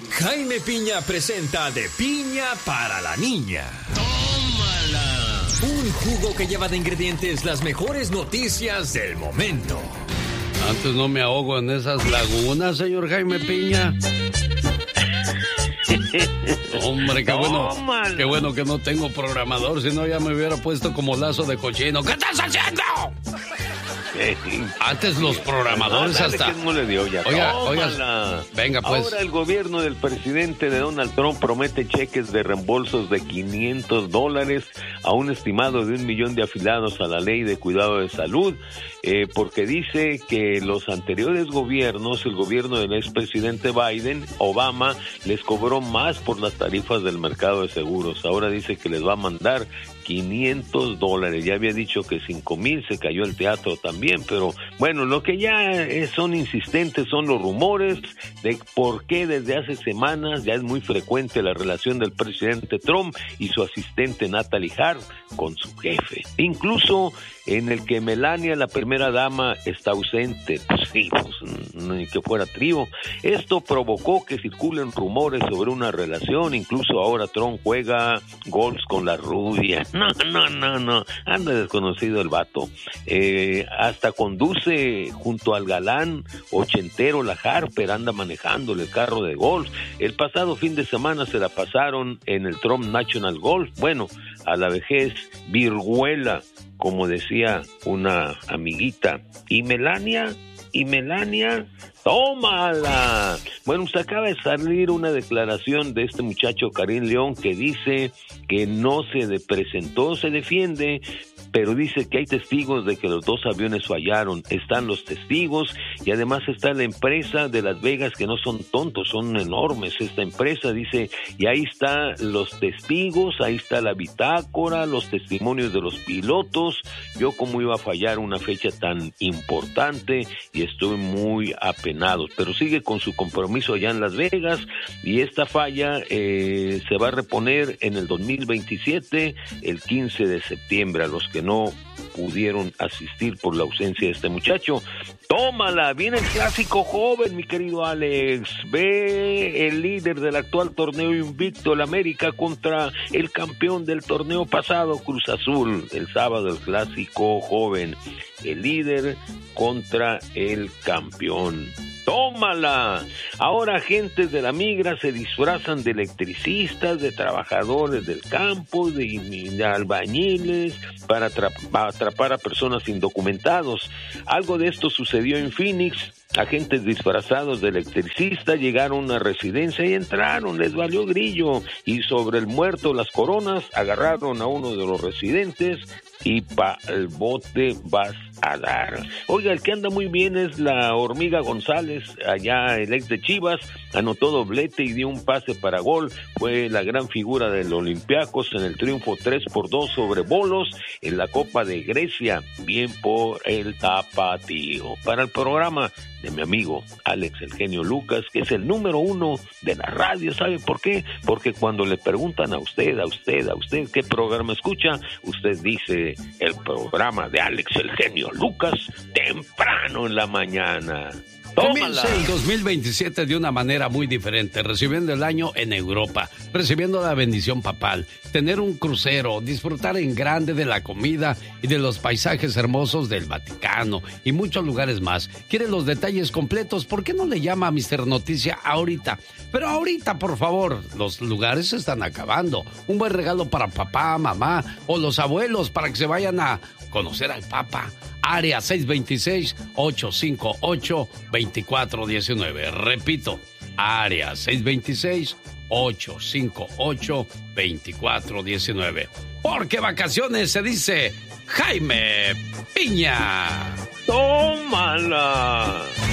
Jaime Piña presenta De Piña para la Niña. ¡Tómala! Un jugo que lleva de ingredientes las mejores noticias del momento. Antes no me ahogo en esas lagunas, señor Jaime Piña. Hombre, qué bueno que no tengo programador, si no ya me hubiera puesto como lazo de cochino. ¿Qué estás haciendo? Antes los programadores hasta... No le dio ya. Oiga, venga pues. Ahora el gobierno del presidente de Donald Trump promete cheques de reembolsos de $500 a un estimado de 1 millón de afiliados a la ley de cuidado de salud, porque dice que los anteriores gobiernos, el gobierno del expresidente Obama, les cobró más por las tarifas del mercado de seguros. Ahora dice que les va a mandar $500. Ya había dicho que 5,000, se cayó el teatro también, pero bueno, lo que ya son insistentes son los rumores de por qué desde hace semanas ya es muy frecuente la relación del presidente Trump y su asistente Natalie Hart con su jefe. Incluso en el que Melania, la primera dama, está ausente, pues sí, ni que fuera trío. Esto provocó que circulen rumores sobre una relación, incluso ahora Trump juega golf con la rubia. No, anda desconocido el vato. Hasta conduce junto al galán ochentero, la Harper, anda manejándole el carro de golf. El pasado fin de semana se la pasaron en el Trump National Golf. Bueno, a la vejez virguela, como decía una amiguita. Y Melania, tómala. Bueno, se acaba de salir una declaración de este muchacho Karim León que dice que no se presentó, se defiende, pero dice que hay testigos de que los dos aviones fallaron. Están los testigos y además está la empresa de Las Vegas, que no son tontos, son enormes esta empresa, dice, y ahí están los testigos, ahí está la bitácora, los testimonios de los pilotos. Yo cómo iba a fallar una fecha tan importante, y estoy muy apenado, pero sigue con su compromiso allá en Las Vegas, y esta falla se va a reponer en el 2027, el 15 de septiembre, a los que no pudieron asistir por la ausencia de este muchacho. Tómala, viene el clásico joven, mi querido Alex. Ve el líder del actual torneo invicto, el América, contra el campeón del torneo pasado, Cruz Azul. El sábado el clásico joven, el líder contra el campeón. ¡Tómala! Ahora agentes de la migra se disfrazan de electricistas, de trabajadores del campo, de albañiles, para atrapar a personas indocumentados. Algo de esto sucedió en Phoenix. Agentes disfrazados de electricistas llegaron a una residencia y entraron, les valió grillo, y sobre el muerto las coronas agarraron a uno de los residentes y pa' el bote vas a dar. Oiga, el que anda muy bien es la Hormiga González, allá el ex de Chivas, anotó doblete y dio un pase para gol, fue la gran figura del Olympiacos en el triunfo 3-2 sobre Bolos en la Copa de Grecia, bien por el tapatío. Para el programa de mi amigo Alex El Genio Lucas, que es el número 1 de la radio, ¿sabe por qué? Porque cuando le preguntan a usted qué programa escucha, usted dice el programa de Alex El Genio Lucas, temprano en la mañana. Comienza el 2027 de una manera muy diferente, recibiendo el año en Europa, recibiendo la bendición papal, tener un crucero, disfrutar en grande de la comida y de los paisajes hermosos del Vaticano y muchos lugares más. ¿Quiere los detalles completos? ¿Por qué no le llama a Mr. Noticia ahorita? Pero ahorita, por favor, los lugares se están acabando. Un buen regalo para papá, mamá o los abuelos para que se vayan a conocer al Papa. Área 626-858-2419. Repito, área 626-858-2419. Porque vacaciones se dice Jaime Piña. ¡Tómala!